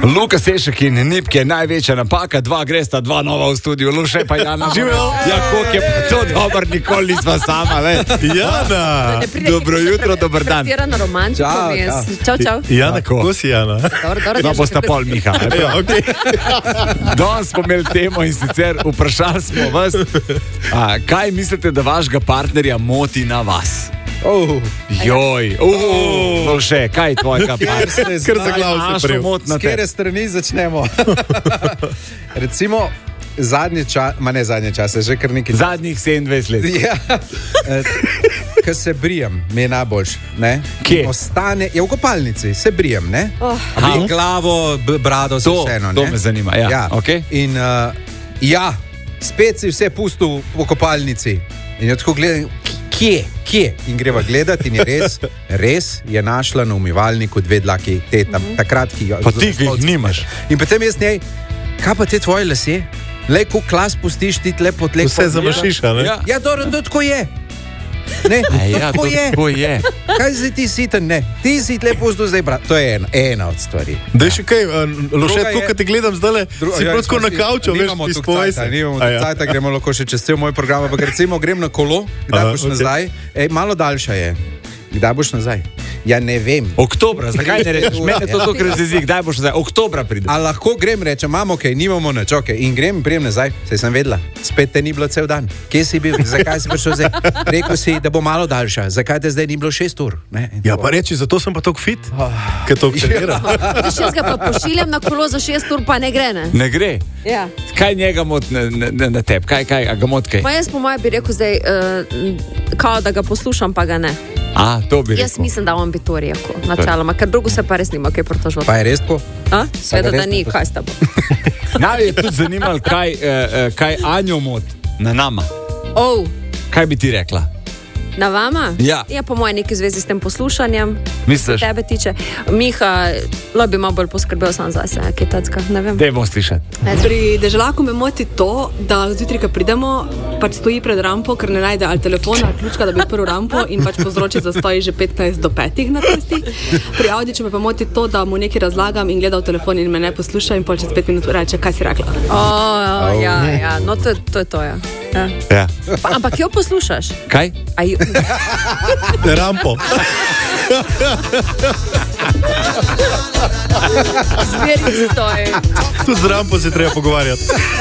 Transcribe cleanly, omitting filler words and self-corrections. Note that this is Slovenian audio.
Luka Sešek in Nipke, največja napaka, gresta, dva nova v studiu, Luše pa Jana. Živijo. Ja, koliko je pa to dobro, nikoli nisva sama, le. Jana. Dobro jutro, dober dan. Pretirano romantiko vmes. Čau. Jana, kako si, Jana? No, bosta pol Miha. Ja, okej. Danes smo imeli temo in sicer vprašali smo vas, kaj mislite, da vašega partnerja moti na vas? Joj, no še, kaj je tvojega partnerja? Ker za glavo se prijel. S kere strani začnemo? Recimo, zadnji čas, že kar nekaj. Zadnjih 27 let. Ja, ko se brijem, mi je najboljš. Kje? Ostane, v kopalnici, se brijem, ne? Aha. Glavo, brado, vseeno, ne? To me zanima, ja. Okay. In spet si vse pustil v kopalnici. In jo tako gledam, kje? In greva gledati in je res je našla na umivalniku 2 dlaki, takrat, ki jo... Pa ti jih nimaš. In potem jaz njej, kaj pa te tvoje lasje? Lej, ko klas pustiš, ti tle potlek... Vse zamašiš, ne? Ja, dobro, to tako je. Ne, to je. Kaj zdaj ti siten, ne? Ti si tle pustil zdaj, brat. To je ena od stvari. Da je še kaj, Lošetko, ko te gledam zdaj, si protko na kavču, veš, izpovej se. Nimamo tu cajta, gremo lahko še čez cel moj program, ampak recimo grem na kolo, kdaj boš nazaj? Malo daljša je. Kdaj boš nazaj? Ja, ne vem. Oktobra, zakaj ne rečeš? Mene to tukaj razjezi, kdaj boš nazaj? Oktobra pride. A lahko grem, rečem, imamo kaj, nimamo nič, okej. In grem in prijem nazaj, saj sem vedela. Spet te ni bilo cel dan. Kje si bil? Zakaj si prišel zdaj? Rekel si, da bo malo daljša. Zakaj te zdaj ni bilo 6 ur? Ja, pa reči, zato sem pa tok fit, ker to trenira. Če ga pa pošiljem na kolo za 6 ur, pa ne gre, ne? Ne gre? Ja. Kaj njega mot na tebi? Kaj, a ga mot kaj? Pa jaz po moje bi rekel zdaj, kao da ga poslušam, pa ga ne. To bi rekel. Jaz mislim, da on bi to rekel, načeloma, ker drugo se pa res nima kaj pritožiti. Pa je res tako? Sveda, da ni, kaj s tabo. Naj je tudi zanimalo, kaj Anjo mot na nama. Kaj bi ti rekla? Na vama? Ja. Ja, po moje nekaj zvezi s tem poslušanjem. Misliš? Tebe tiče. Miha, bi malo bolj poskrbel sam zase, kaj tacka, ne vem. Dej bom slišati. Pri deželaku me moti to, da zjutraj, ko pridemo, pač stoji pred rampo, ker ne najde ali telefona, ali ključka, da bi odprl rampo in pač povzroči, da stoji že 15 do 5 na cesti. Pri Audiču me pa moti to, da mu nekaj razlagam in gleda v telefon in me ne posluša in pol čez 5 minut reče, kaj si rekla. Ja, no to je to, ja. Ja. Ampak jo poslušaš? Kaj? Rampo. Zberi stoj. Tu z rampo se treba pogovarjati.